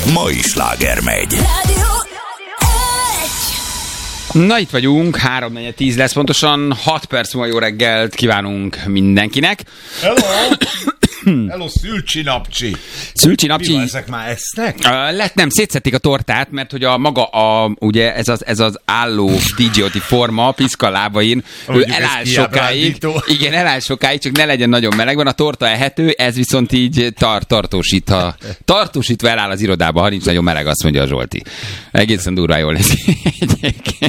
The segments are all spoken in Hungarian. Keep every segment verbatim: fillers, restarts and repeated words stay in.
mai sláger megy. Na itt vagyunk, három negyven tíz lesz pontosan, hat perc múlva jó reggelt kívánunk mindenkinek. Hello! Hello, Szülcsi Napcsi. Szülcsi Napcsi. Mi van, ezek már esznek? Uh, lett, nem, szétszették a tortát, mert hogy a maga, a, ugye ez az, ez az álló dé jé-oti forma, piszka lábain, ő eláll sokáig. Igen, eláll sokáig, csak ne legyen nagyon meleg, van a torta ehető, ez viszont így tar- tartósítva, tartósítva eláll az irodába, ha nincs nagyon meleg, azt mondja a Zsolti. Egészen durván jól lesz egyébként.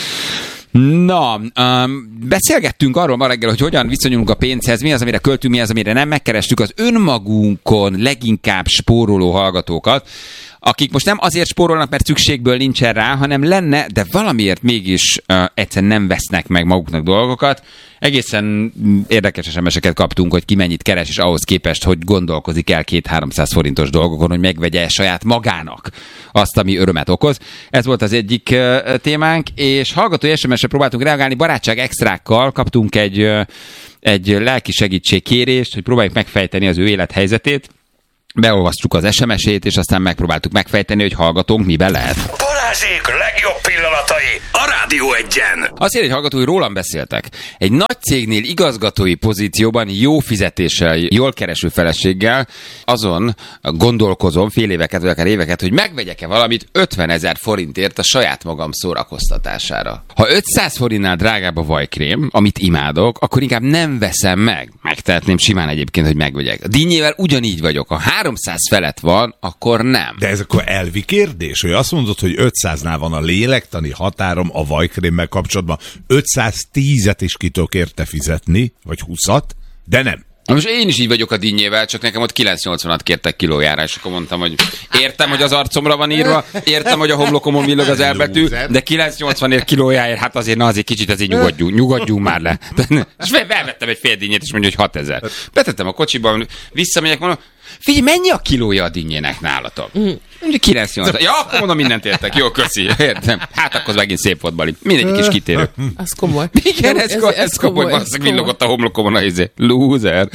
Na, um, beszélgettünk arról ma reggel, hogy hogyan viszonyulunk a pénzhez, mi az, amire költünk, mi az, amire nem. Megkerestük az önmagunkon leginkább spóroló hallgatókat, akik most nem azért spórolnak, mert szükségből nincsen rá, hanem lenne, de valamiért mégis uh, egyszerűen nem vesznek meg maguknak dolgokat. Egészen érdekes es em es-eket kaptunk, hogy ki mennyit keres, és ahhoz képest, hogy gondolkozik el két-háromszáz forintos dolgokon, hogy megvegye saját magának azt, ami örömet okoz. Ez volt az egyik uh, témánk, és hallgatói es em es-re próbáltunk reagálni, barátság extrákkal kaptunk egy, uh, egy lelki segítségkérést, hogy próbáljuk megfejteni az ő élethelyzetét. Beolvasztjuk az es em es-ét, és aztán megpróbáltuk megfejteni, hogy hallgatónk miben lehet. Balázsék legjobb pillanatai a Rádió Egyen. Azt írja, hogy hallgatói rólam beszéltek. Egy nagy cégnél igazgatói pozícióban jó fizetéssel, jól kereső feleséggel azon gondolkozom fél éveket, vagy akár éveket, hogy megvegyek-e valamit ötvenezer forintért a saját magam szórakoztatására. Ha ötszáz forintnál drágább a vajkrém, amit imádok, akkor inkább nem veszem meg. Megtehetném simán egyébként, hogy megvegyek. A dinnyével ugyanígy vagyok. Ha háromszáz felett van, akkor nem. De ez akkor elvi kérdés, hogy azt mondod, hogy ötszáznál van a lélektani határom a vajkrémmel kapcsolatban. ötszáztízet is ki tudok érte fizetni, vagy húszat, de nem. Na most én is így vagyok a dinnyével, csak nekem ott kilencszáznyolcvanat kértek kilójára, és akkor mondtam, hogy értem, hogy az arcomra van írva, értem, hogy a homlokomon villog az elbetű, de kilencszáznyolcvanért kilójáért, hát azért, na azért kicsit azért nyugodjunk, nyugodjunk már le. És felvettem egy fél dinnyét, és mondja, hogy hatezer. Betettem a kocsiba, visszamegyek, mondom, figyelj, mennyi a kilója a dinnyének nálatok? Mondjuk kilencszáznyolcvan. Ja, akkor mondom, mindent értek. Jó, köszi. Értem. Hát akkor megint szép volt, Bali. Mindegy kis kitérő. Az komoly. Igen, ez, ez, ez, ez komoly. komoly. Valószínűleg villogott a homlokomon a izé. Loser.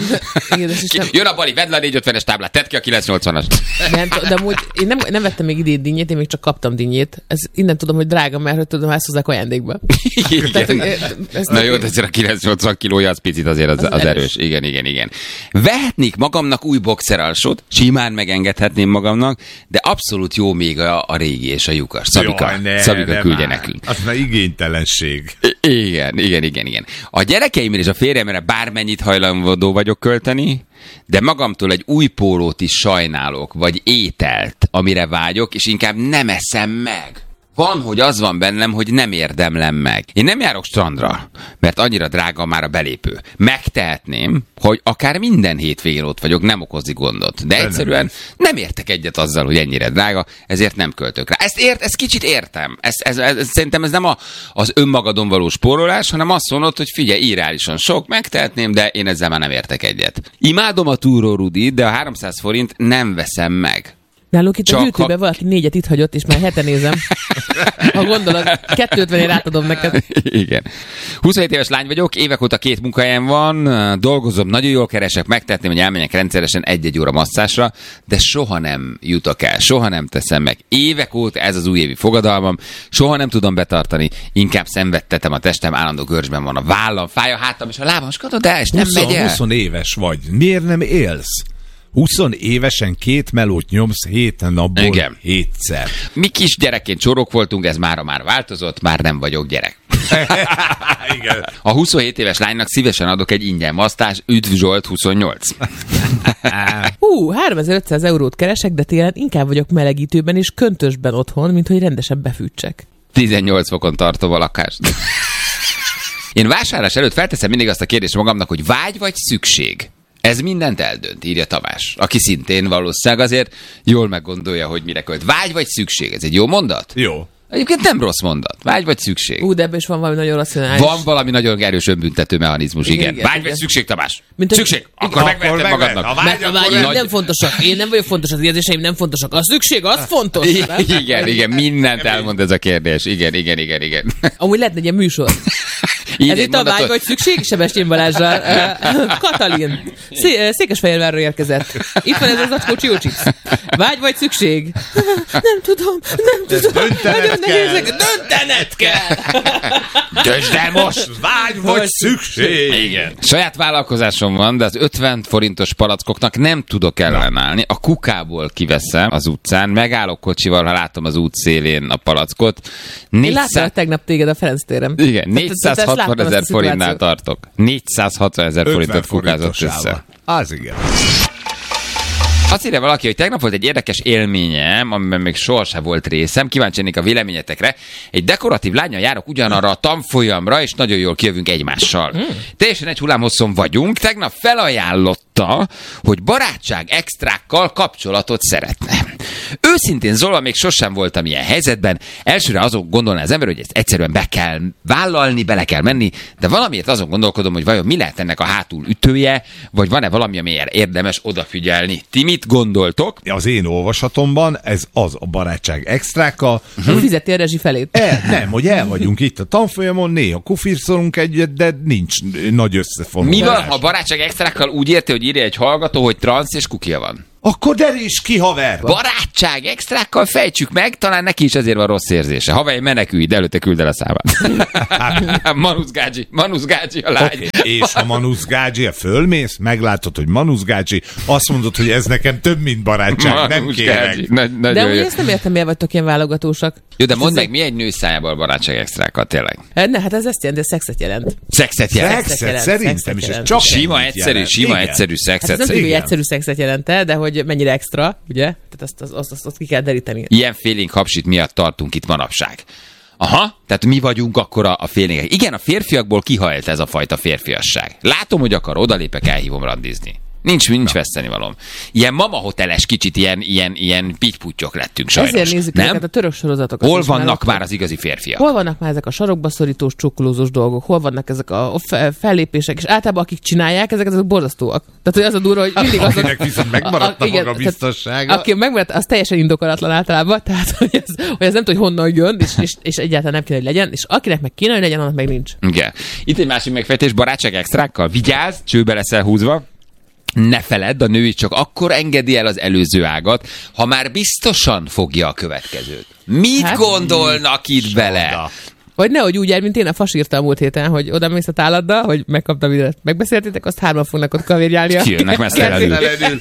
Jön a Bali, vedd le a négyszázötvenes táblát, tedd ki a kilencszáznyolcvanas. Nem, de amúgy én nem, nem vettem még idén dinnyét, én még csak kaptam dinnyét. Ez innen tudom, hogy drága, mert hogy tudom, ezt hozzák ajándékba. Igen. Na jó, de ezért a kilencszáznyolcvan kilója az picit azért az, az, az erős. erős. Igen, igen, igen. Vehetnék magamnak új boxeralsót, simán megengedhetném magamnak, de abszolút jó még a, a régi és a lyukas. Szabika, Jaj, ne, Szabika küldje már. Nekünk. Az már igénytelenség. I- igen, igen, igen, igen. A gyerekeimre és a férjemre bármennyit hajlandó vagyok költeni, de magamtól egy új pólót is sajnálok, vagy ételt, amire vágyok, és inkább nem eszem meg. Van, hogy az van bennem, hogy nem érdemlem meg. Én nem járok strandra, mert annyira drága már a belépő. Megtehetném, hogy akár minden hétvégén ott vagyok, nem okozi gondot. De egyszerűen nem értek egyet azzal, hogy ennyire drága, ezért nem költök rá. Ezt, ért, ezt kicsit értem. Ez, ez, ez, szerintem ez nem a, az önmagadon való spórolás, hanem azt mondod, hogy figyelj, irreálisan sok, megtehetném, de én ezzel már nem értek egyet. Imádom a túró Rudit, de a háromszáz forint nem veszem meg. Nálunk itt Csak a gyűjtőben ha... valaki négyet itt hagyott, és már hete nézem. Ha gondolod, kettőtvenért átadom neked. Igen. huszonhét éves lány vagyok, évek óta két munkahelyem van, dolgozom, nagyon jól keresek, megtehetném, hogy elmenjek rendszeresen egy-egy óra masszásra, de soha nem jutok el, soha nem teszem meg. Évek óta ez az újévi fogadalmam, soha nem tudom betartani, inkább szenvedtetem a testem, állandó görcsben van a vállam, fáj a hátam és a lábam, és katod el, és nem megy el. húsz éves vagy, miért nem élsz? húsz évesen két melót nyomsz hét napból Igen. hétszer. Mi kis gyerekként csorok voltunk, ez mára már változott, már nem vagyok gyerek. Igen. A huszonhét éves lánynak szívesen adok egy ingyen masztás, üdv Zsolt huszonnyolc. Hú, háromezer-ötszáz eurót keresek, de télen inkább vagyok melegítőben és köntösben otthon, mint hogy rendesen befűtsek. tizennyolc fokon tartom a lakást. Én vásárlás előtt felteszem mindig azt a kérdést magamnak, hogy vágy vagy szükség? Ez mindent eldönt, írja Tamás, aki szintén valószínűleg azért jól meggondolja, hogy mire költ. Vágy vagy szükség? Ez egy jó mondat? Jó. Egyébként nem rossz mondat. Vágy vagy szükség? Ú, de ebben is van valami nagyon racionális. Van valami nagyon erős önbüntető mechanizmus, igen. igen. igen Vágy igen. vagy szükség, Tamás? Mint szükség. A... Akkor megveheted magadnak. A vágy, a vágy nagy... nem fontosak. Én nem vagyok fontos, az érzéseim nem fontosak. A szükség, az fontos. Igen, igen, mindent elmond ez a kérdés. Igen, igen, igen, igen. Amúgy lehetne egy ilyen műsor. Ez itt a vágy vagy szükség, Sebestyén Balázsral. Katalin, Szé- Székesfehérvárról érkezett. Itt van ez az acskó Csiócsips. Vágy vagy szükség? Nem tudom, nem tudom. Döntened kell. Döntened kell. Döntsd el most! Vágy vagy szükség. Igen. Saját vállalkozásom van, de az ötven forintos palackoknak nem tudok ellenállni. A kukából kiveszem az utcán, megállok kocsival, ha látom az út szélén a palackot. Én láttam tegnap téged a Ferenc téren. Igen, négyszázhatvan ezer forintnál tartok. négyszázhatvan ezer forintot kukázott össze. Az igen. Azt írja valaki, hogy tegnap volt egy érdekes élményem, amiben még sohasem volt részem. Kíváncsi lennék a véleményetekre. Egy dekoratív lánnyal járok ugyanarra a tanfolyamra, és nagyon jól kijövünk egymással. Hmm. Teljesen egy hullámhosszon vagyunk. Tegnap felajánlotta, hogy barátság extrákkal kapcsolatot szeretne. Őszintén szólva még sosem voltam ilyen helyzetben. Elsőre azon gondolná az ember, hogy ezt egyszerűen be kell vállalni, bele kell menni, de valamiért azon gondolkodom, hogy vajon mi lehet ennek a hátul ütője, vagy van-e valami, amiért érdemes odafigyelni. Ti mit gondoltok? Az én olvasatomban ez az a barátság extrákkal. Uh-huh. Fizeti a rezsi felét. El, nem, hogy el vagyunk itt a tanfolyamon, néha kufirszolunk egyet, de nincs nagy összefonulás. Mi van, ha a barátság extrákkal úgy érti, hogy írja egy hallgató, hogy transz és kukia van? Akkor derés ki, haver! Barátság extrákkal fejtsük meg, talán neki is ezért van rossz érzése. Haver, menekülj, de előtte küld el a számát. Manusz Gágyi, Manusz Gágyi a lány. Okay. És ha Manusz Gágyi fölmész, meglátod, hogy Manusz Gágyi, azt mondod, hogy ez nekem több, mint barátság, Manusz nem kérek. Nagy, de úgy ezt nem értem, miért vagytok ilyen válogatósak. Jó, de mondd meg, mi egy nő szájából barátság extrákkal tényleg? Ne, hát ez ezt jelenti, hogy szexet jelent. Szexet jelent? Szexet, jelent, szerintem szexet is, ez jelent. csak Sima, egyszerű, jelent. sima, Igen. egyszerű szexet. Hát ez nem tudjuk, hogy Igen. egyszerű szexet jelente, de hogy mennyire extra, ugye? Tehát azt, azt, azt, azt, azt ki kell deríteni. Ilyen félénk hapsit miatt tartunk itt manapság. Aha, tehát mi vagyunk akkor a, a félénkek. Igen, a férfiakból kihajlt ez a fajta férfiasság. Látom, hogy akar, odalépek, elhívom randizni. Nincs, nincs vesztenivalom. Ilyen mama hoteles kicsit, ilyen, ilyen, ilyen pittyputtyok lettünk sajnos. Ezért nézzük nem? ezeket a török sorozatokat. Hol is, vannak már már az igazi férfiak? Hol vannak már ezek a sarokba szorítós, csukkolózós dolgok? Hol vannak ezek a fe- fellépések? És általában akik csinálják, ezek azok borzasztóak. Tehát, hogy az a durva, hogy mindig azok... Akinek viszont megmaradt a, a, igen, maga biztossága. Aki megmaradt, az teljesen indokolatlan általában. Tehát, hogy ez, hogy ez nem tudom, hogy honnan jön, és, és, és egyáltalán nem kéne, hogy legyen. És akinek meg kéne, hogy legyen, annak meg nincs. Igen. Itt egy másik megfejtés, barátság extrákkal. Vigyázz, csőbe leszel húzva. Ne feledd, a nő is csak akkor engedi el az előző ágat, ha már biztosan fogja a következőt. Mit hát, gondolnak itt soda. Bele? Vagy nehogy úgy jár, mint én a fas írta a múlt héten, hogy oda mész a táladdal, hogy megkaptam ide. Megbeszéltétek, azt hárman fognak ott kavérjálni. Kijönnek messzelenül.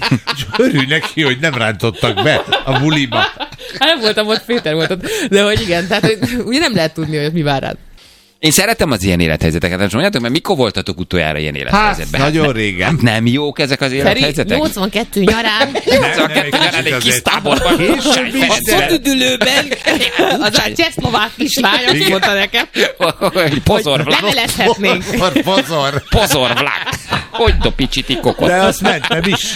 Örülj neki, hogy nem rántottak be a buliba. Hát nem voltam ott, Péter volt ott. De hogy igen, tehát hogy, ugye nem lehet tudni, hogy mi vár rád. Én szeretem az ilyen élethelyzeteket, nem mondjátok, mert mikor voltatok utoljára ilyen élethelyzetben? Hát, nagyon hát, régen. Hát nem jók ezek az élethelyzetek? nyolcvankettő nyarán. nyolcvankettő nyarán egy kis táborban. A fotüdülőben az a csehszlovák kislány azt mondta nekem, pozorvlák. levelezhetnénk. Pozor. Pozorvlák. Hogy dopiciti kokot. De azt mentem is.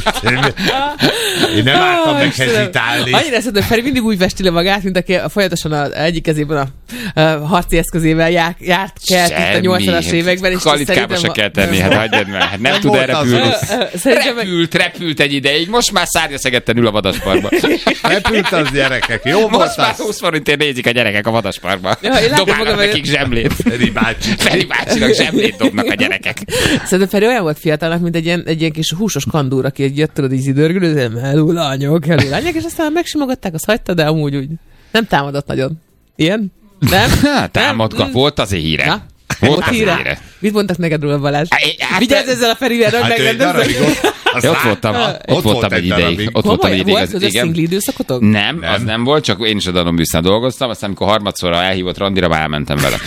Én nem álltam meghezitálni. Annyira szerintem, Feri mindig úgy festi le magát, mint aki folyamatosan az egyik kezében a, a harci eszközével járt, járt kelt itt a nyolcvanas években. És kalitkába se kell tenni, hát hagyjad meg. Hát nem, nem tud erre repülni. Repült, repült egy ideig, most már szárnyaszegetten ül a vadasparkban. Repült az gyerekek, jó most volt most már húsz forintért nézik a gyerekek a vadasparkban. Ja, dobálnak nekik zsemlét. Feri bácsi. Feri bácsinak zsemlét dobnak a gyerekek. Szerintem Feri olyan volt fiatalnak, mint egy ilyen, egy ilyen kis húsos kandúr, aki egy jött, tudod, így idörgülő, hello lányok, hello lányok, és aztán megsimogatták, az hagyta, de amúgy úgy nem támadott nagyon. Ilyen? Nem? Hát, támadgat, volt azért híre. Na? Volt az híre. híre. Mit mondtak neked róla, Balázs? Hát, vigyázz ezzel a Ferivel, hogy hát megrendezzek. Ott voltam, ott voltam egy ideig. Ott voltam egy ideig. Volt közös szingli időszakotok? Nem, az nem volt, csak én is a Danon-Büsznál dolgoztam, aztán amikor harmadszorra elhívott randira, már elmentem vele.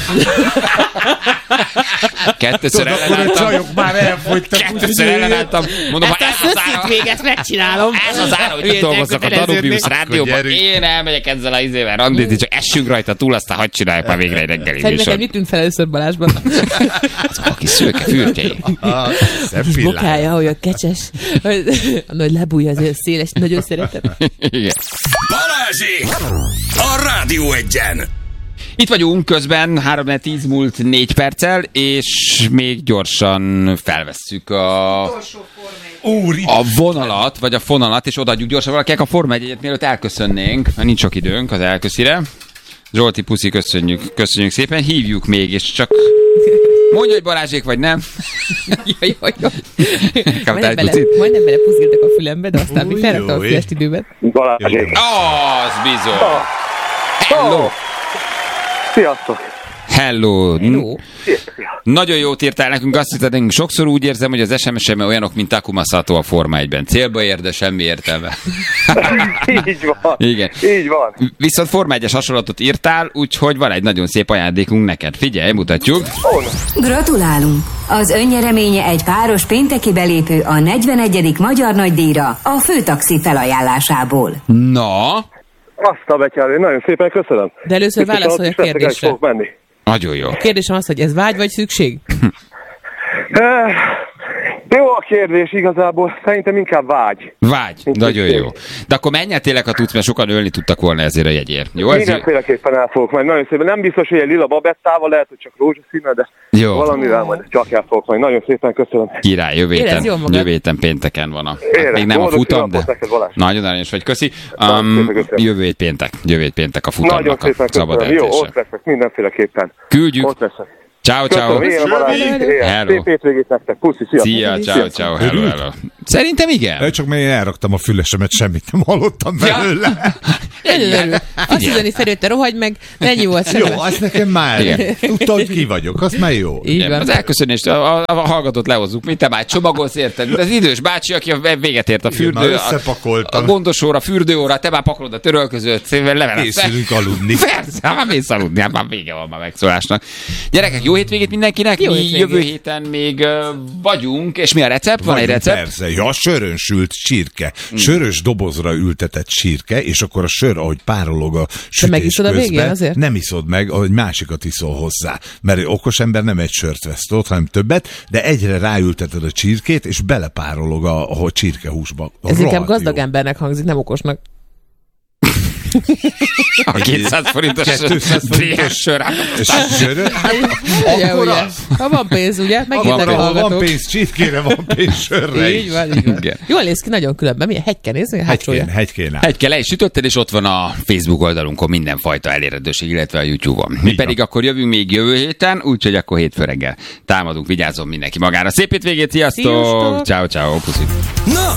Kettőször ellenálltam. Csajok már elfogytak. Kettőször ellenálltam. Mondom, ha ez az ára, véget megcsinálom. ez az ára, hogy itt dolgozzak a Danon-Busz rádióban, én elmegyek ezzel az izével randizni, csak essünk rajta túl, aztán hadd csináljuk már végre egy reggeli műsor. Szerintem mit tűnt fel először Balázsban? Aki szőke fürtjei. Bokája, hogy a kecses, a nagy lábúja, az széles, nagyon szeretem. Igen. Balázsék! A Rádió Egyen! Itt vagyunk közben, három tíz múlt négy perccel, és még gyorsan felvesszük a, a vonalat, vagy a fonalat, és odaadjuk gyorsan valakinek a Forma egyet, mielőtt elköszönnénk, mert nincs sok időnk az elköszire. Zsolti, puszi, köszönjük, köszönjük szépen. Hívjuk még, és csak mondja, hogy Balázsék vagy nem. Jaj, jaj, jaj. Majdnem bele, majdnem bele puszgáltak a fülembe, de aztán mi felraktam a fülest időben. Balázsék. Az bizony. Hello. Sziasztok. Hello. Hello. Nagyon jót írtál nekünk, azt hiszed, nekünk sokszor úgy érzem, hogy az es em es-em olyanok, mint Takuma Sato a Forma egyben. Célba ér, de semmi értelme. Így van. Igen. Így van. Viszont Forma egyes hasonlatot írtál, úgyhogy van egy nagyon szép ajándékunk neked. Figyelj, mutatjuk. Gratulálunk! Az önnyereménye egy páros pénteki belépő a negyvenegyedik Magyar Nagydíjra a Főtaxi felajánlásából. Na? Azt a betyárő, nagyon szépen köszönöm. De először válaszolj a kérdésre. Nagyon jó. A kérdésem az, hogy ez vágy vagy szükség? Uh, jó a kérdés igazából, szerintem inkább vágy. Vágy, nagyon jó. De akkor menj el tényleg, ha tudsz, mert sokan ölni tudtak volna ezért a jegyért. Jó? Mindenféleképpen el fogok majd, nagyon szépen. Nem biztos, hogy egy lila babettával, lehet, hogy csak rózsaszínnel, de jó. Valamivel majd csak el fogok majd. Nagyon szépen köszönöm. Király, jövő héten, jövő héten pénteken van a... Hát még nem a futam, de nagyon aranyos vagy, köszi. Um, jövő hét péntek, jövő hét péntek a futamnak. Nagyon szépen a szabad köszönöm. Jó, ott leszek mindenféleképpen. Küldjük. Ott leszek. Ciao, ciao. Hello. Szép hétvégét nektek. Puszi, sziasztok. Szia, ciao, ciao, hello, hello. Szerintem igen. Csak mert én elraktam a fülesemet, semmit nem hallottam belőle. Ja. Azt üzeni Feri, hogy te rohagy meg, ennyi volt sem. Jó, azt nekem már. Tudta, hogy ki vagyok, az már jó. Igen, az elköszönést, a, a, a hallgatót lehozzuk, mint te már csomagolsz, érted? Az idős bácsi, aki a véget ért a fürdő, a, a gondosóra, fürdőóra, te már pakolod a törölközőt, leveled. Készülünk aludni. Persze, már mész aludni, már vége van már megszólásnak. Gyerekek, jó hétvégét mindenkinek, jó mi hétvégét. Jövő héten még uh, vagyunk, és mi a recept? Van Vagyunk, egy recept? Persze, ja, sörön sült csirke. Sörös dobozra ültetett csirke, és akkor a sör, ahogy párolog a sütés megiszod a végén közben, azért? nem iszod meg, ahogy másikat iszol hozzá. Mert okos ember nem egy sört vesz ott, hanem többet, de egyre ráülteted a csirkét, és belepárolog a, a csirkehúsba. Ez Rohadt inkább gazdag jó. embernek hangzik, nem okosnak. A kétszáz forintos dé es sör. Sörös? Ugye, Akkor ugye. az. Ha van pénz, ugye? Megírták a Ahol van hallgatók. pénz csirkére, van pénz sörre. Így van, így van. Igen. Jól néz ki nagyon különben. Milyen hegyke nézni? Hátsója. Hegykén, hegykén áll. Egy kell le is sütötted, és ott van a Facebook oldalunkon mindenfajta elérhetőség, illetve a YouTube-on. Mi Így pedig van. akkor jövünk még jövő héten, úgyhogy akkor hétfő reggel támadunk, vigyázzon mindenki magára. Szép hétvégét, sziasztok! Sziasztok! Ciao, ciao, puszi. Na,